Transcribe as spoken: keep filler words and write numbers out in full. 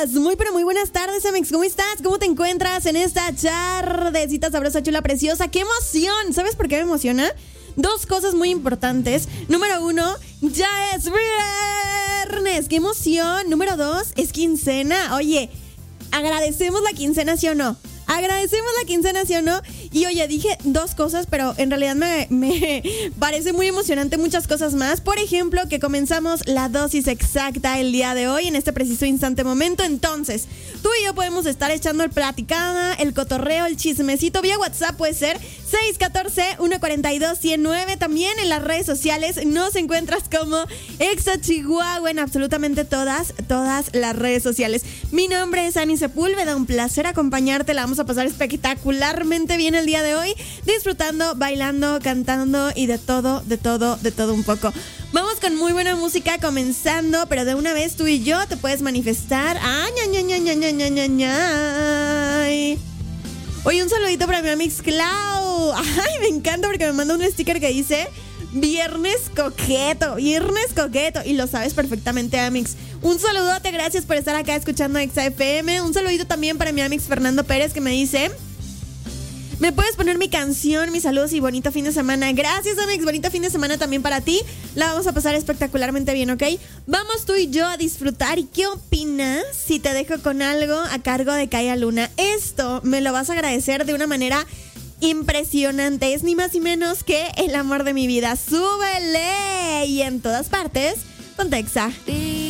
días, muy pero muy buenas tardes, Amex. ¿Cómo estás? ¿Cómo te encuentras en esta tardecita sabrosa, chula, preciosa? ¡Qué emoción! ¿Sabes por qué me emociona? Dos cosas muy importantes. Número uno, ya es viernes. ¡Qué emoción! Número dos, es quincena. Oye, agradecemos la quincena, ¿sí o no? Agradecemos la quincena, ¿sí o no? Y oye, dije dos cosas, pero en realidad me, me parece muy emocionante muchas cosas más. Por ejemplo, que comenzamos la dosis exacta el día de hoy, en este preciso instante momento. Entonces, tú y yo podemos estar echando el platicada, el cotorreo, el chismecito vía WhatsApp, puede ser seis uno cuatro, uno cuatro dos, uno cero nueve. También en las redes sociales nos encuentras como Exa Chihuahua en absolutamente todas, todas las redes sociales. Mi nombre es Ani Sepúlveda, un placer acompañarte. La vamos a pasar espectacularmente bien el día de hoy, disfrutando, bailando, cantando y de todo, de todo, de todo un poco. Vamos con muy buena música comenzando, pero de una vez tú y yo te puedes manifestar. ¡Ay, ña, ña, ña, ña, ña, ña, ña! Oye, un saludito para mi Amix Clau. Ay, me encanta porque me manda un sticker que dice Viernes coqueto, viernes coqueto. Y lo sabes perfectamente, Amix. Un saludote, gracias por estar acá escuchando Exa F M. Un saludito también para mi Amix Fernando Pérez, que me dice: ¿me puedes poner mi canción, mis saludos y bonito fin de semana? Gracias, Amix, bonito fin de semana también para ti. La vamos a pasar espectacularmente bien, ¿ok? Vamos tú y yo a disfrutar. ¿Y qué opinas si te dejo con algo a cargo de Kaya Luna? Esto me lo vas a agradecer de una manera impresionante. Es ni más ni menos que el amor de mi vida. ¡Súbele! Y en todas partes, ponte Exa.